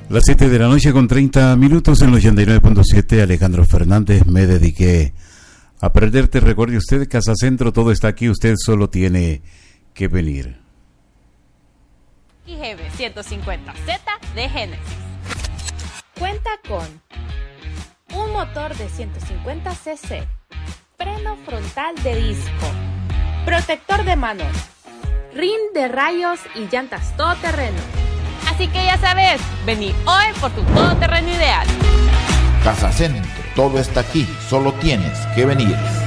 Las 7 de la noche con 30 minutos en el 89.7. Alejandro Fernández, me dediqué a perderte. Recuerde usted, Casa Centro, todo está aquí, usted solo tiene que venir. IGB 150Z de Génesis. Cuenta con un motor de 150 cc, freno frontal de disco, protector de manos, rin de rayos y llantas todoterreno. Así que ya sabes, vení hoy por tu todoterreno ideal. Casa Centro, todo está aquí, solo tienes que venir.